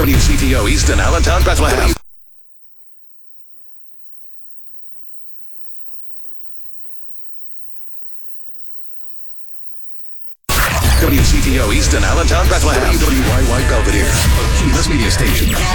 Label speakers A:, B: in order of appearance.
A: WCTO Easton, Allentown, Bethlehem. WCTO Easton, Allentown, Bethlehem. WYY Belvedere, Key West Media Station.